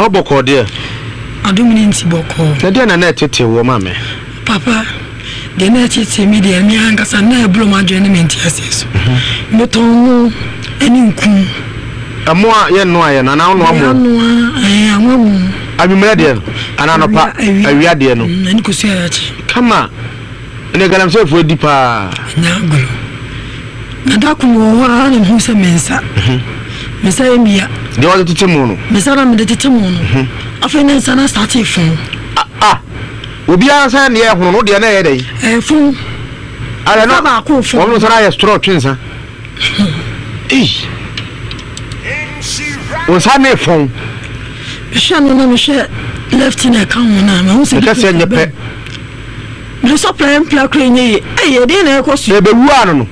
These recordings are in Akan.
boko there aduminti boko na dia na tete wo mame papa de na tete mi de mi ankasa na ebro ma dwene mi ntiaseso meton eni nku amoa ye no aye na na no amo anwamu abimre de ana no pa awia de no eni ko sia yachi kama ene galam se fo dipa na golo na da ku wo ha na hu se mensa mensa emia de wa tete mu no mensa na me de tete mu no afa ne nsa na start fun obi ansa ne ehunu no de na ye dai fun ala no ba ku fun wonu sara ye straw twinsa on sa ne fun shano na me she left in account na ma hu se ka se nyepe me so plan krenye e de na ekosu e be wu anu no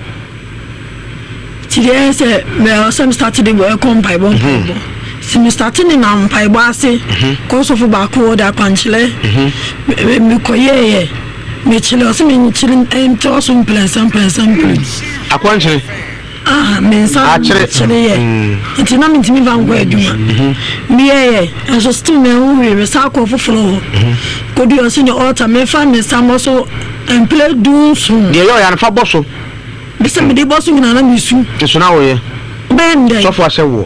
ti de se me some started the work on by bon si me started na mpai bo ase ko so fo ba ko da kwanchile me koye me chile o se me chile em to so plan sample akwanchile mensa chile ye nti na me ntimi van go aduma me ye aso stu me hu we sa ko foforo ko di o se ni altar me fa me samo so en play do so de yo ya na fa boso bisa me de boso na na misu so na wo ye bende so fo ase wo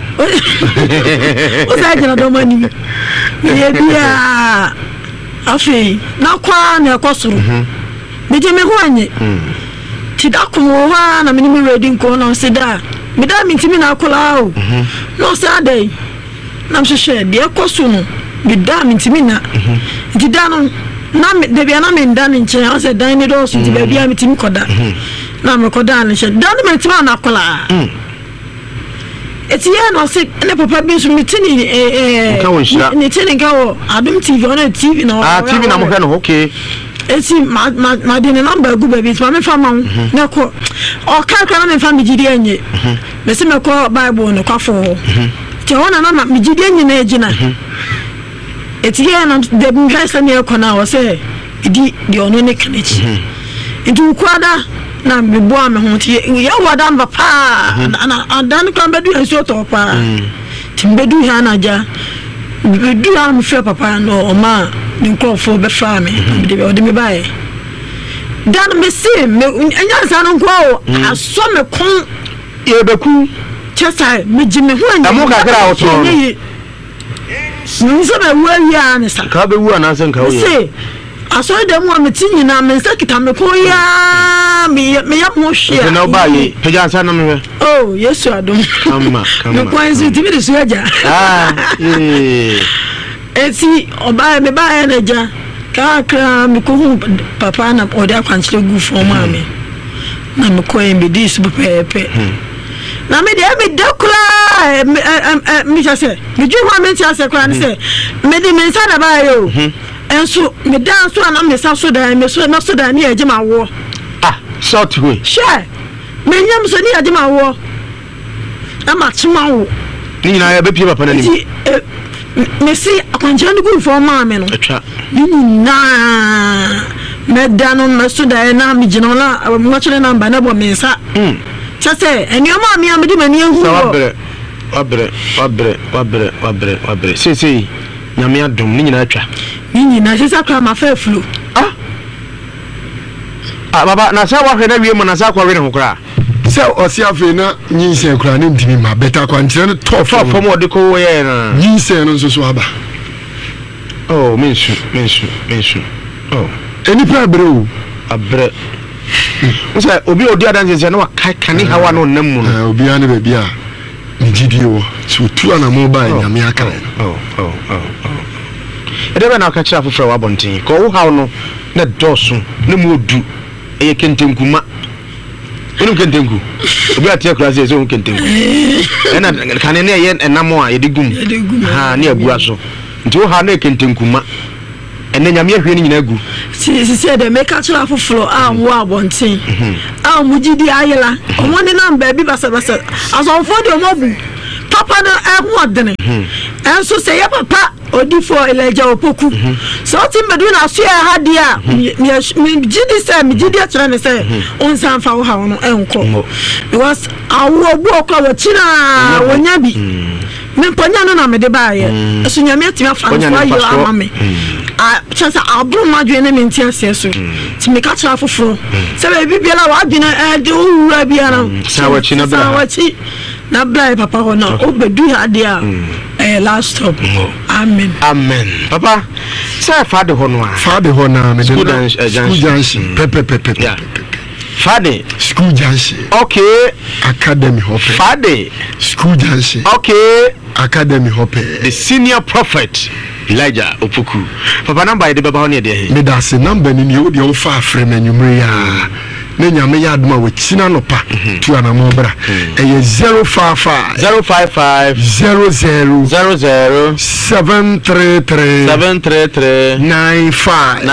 o sa jina do mani me ye bia afi na kwa na ekosoro me je me ho anye ti da ko ho na me ni ready nko na se da me da me ntimi na akola o no sa dai na mhwehwe de ekoso no me da me ntimi na ti da no na me de bia na me nda ne nche o se dan ni do so ti ba bia me ntimi koda na me koda ne she da no me ntimi na akola eti ya no se ne papa bi so mitini ni tini ka wo adum TV on TV na TV na mo hwe no okay eti ma de ne number gu baby ma me fa ma na ko o ka na me fa mi gidi anye me se me ko bible no kwafo ti ona na mi gidi anye na ejina eti ya no de mi ga se me ko na wo se idi de ono ne kanechi ndu kwada na me bo am ho ti ya wadan ba pa na adan kan bedu enso to pa timbedu ha na ja bedu am fe papa no o ma ni nkrofo be fa me de o de me bae dan me se me enya sa no nko aso me kon e beku chesa me jime ho anya amu ka kra o to no so be wo ya ne sa ka be wu ana san ka wo se aso de mo metinyi na me nsa kita me ko ya me ya mo hwe na ba ye peja san na me oh yesu adom kama me kwanzi ti bi de so aja eti oba me ba na ja ka kra me ko hu papa na oda kwanchile gu fo ma me na me ko en be di su pepe na me de me dokula me jase me ju ho me ti ase kra ne se me de me nsa na ba yo enso me dan so na me sa so dan me so na so dan ni eje ma wo short way share me nyam so ni eje ma wo ama chima wo ni na ya be pie papa na ni me si akwanjira ni gu fo ma me no atwa ni na me dan no so dan na me gina na mo chere number na bo me nsa chese eni o ma me am di mani ehu wabre se nyame adom ni nyina atwa ni nyina se sakra ma fa flu baba na sa wa hwe na wie mo na sa kwa we ne hokra se osi afi na nyinse kura ne ntimi ma beta kwa ntire ne top mo de ko ye na nyinse no so aba oh mensu oh eni pa bro abre nsa obi odi adanse se na wa kani hawa no nam mu no obi ane ba bia ni gidie wo so tu ana mo ba nyame aka edebe na ka kira foforo wa bontin ko wo haw no na dosu na mu odu eye kentenkuma enu kentenku obi atia klase so kentenku ena kane ne ye enamo a yedigum ha ne agu aso nti wo ha na kentenkuma ene nyame ahwe ni nyina agu si de make kira foforo a wo abontin a mu gidi ayela omo ne namba bi basa aso fo de mo bu papa na ehu odene enso se ya papa odifo eleja opoku so timbedu na so ya hade a me gidi akira ne se onsan fa wo ha no enko because awo obu okwa wo china wonya bi me ponya no na me de baaye so nyame atimi afa so ayo ama me chance abro madwe na me ntia se so ti me ka tra foforo se be bibiala wa adwena de owura bia na sawachi na bla papa ho na obedu ade a last stop amen papa say father ho no me school junction pepe yeah Fade school junction okay academy hope Fade school junction okay academy hope the senior prophet Elijah Opoku papa number de baba ho ne de me da se number ni o de o fa afre na nyumre ya na nyame ya aduma we china no pa tu ana mo bra e 055 00 733 95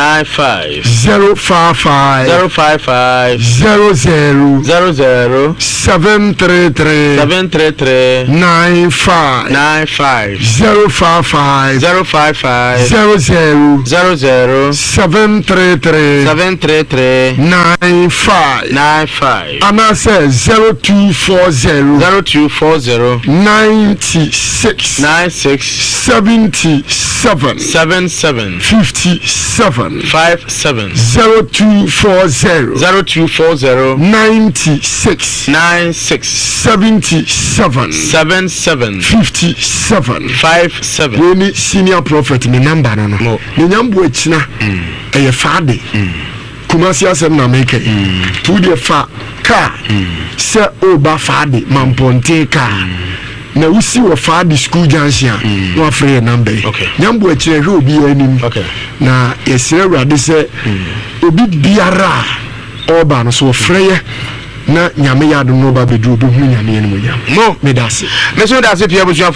055 00 733 95 055 00 733 95 Anna says 0240 96 77 57 57 0240 96 77 57 When senior prophet me number no nyambo achina eye faade Kumasi asem na meke tu de fa ka se oba faade mamponte ka na usi wo faade school junction no afre number nyambo akire hwe obi anim na yesire awrade se obi biara oba no so freye na nyame yado no ba bedu obi hu nyame enu nyam no me dase pia busu